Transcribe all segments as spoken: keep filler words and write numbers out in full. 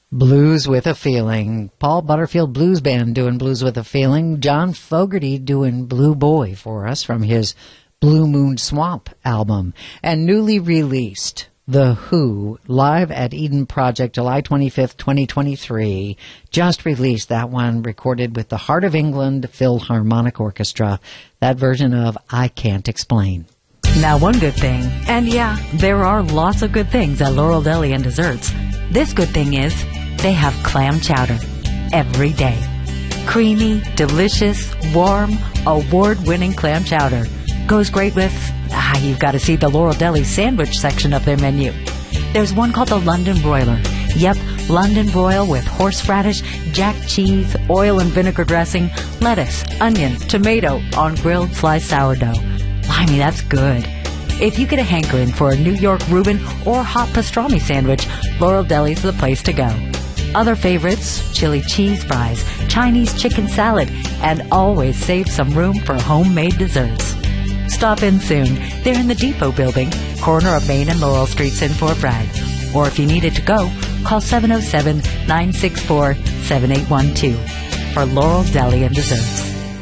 Blues with a Feeling. Paul Butterfield Blues Band doing Blues with a Feeling. John Fogerty doing Blue Boy for us from his Blue Moon Swamp album. And newly released, The Who, live at Eden Project, July twenty-fifth, twenty twenty-three. Just released that one, recorded with the Heart of England Philharmonic Orchestra. That version of I Can't Explain. Now one good thing, and yeah, there are lots of good things at Laurel Deli and Desserts. This good thing is they have clam chowder every day. Creamy, delicious, warm, award-winning clam chowder. Goes great with, ah, you've got to see the Laurel Deli sandwich section of their menu. There's one called the London Broiler. Yep, London broil with horseradish, jack cheese, oil and vinegar dressing, lettuce, onion, tomato on grilled sliced sourdough. Blimey, that's good. If you get a hankering for a New York Reuben or hot pastrami sandwich, Laurel Deli's the place to go. Other favorites, chili cheese fries, Chinese chicken salad, and always save some room for homemade desserts. Stop in soon. They're in the Depot Building, corner of Main and Laurel Streets in Fort Bragg. Or if you needed to go, call seven oh seven, nine six four, seven eight one two for Laurel Deli and Desserts.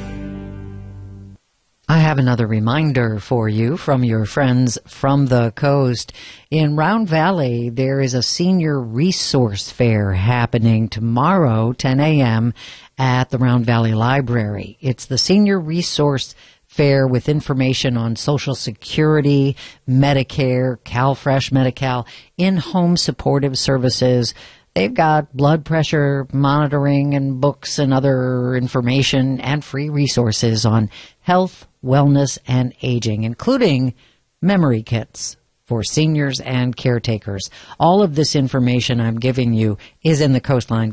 I have another reminder for you from your friends from the coast. In Round Valley, there is a senior resource fair happening tomorrow, ten a.m., at the Round Valley Library. It's the senior resource fair with information on Social Security, Medicare, CalFresh, Medi-Cal, in-home supportive services. They've got blood pressure monitoring and books and other information and free resources on health, wellness, and aging, including memory kits for seniors and caretakers. All of this information I'm giving you is in the Coastline